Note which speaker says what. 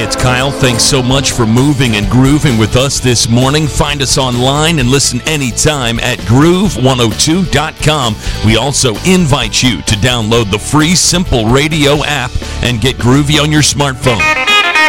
Speaker 1: it's Kyle. Thanks so much for moving and grooving with us this morning. Find us online and listen anytime at groove102.com. We also invite you to download the free Simple Radio app and get groovy on your smartphone.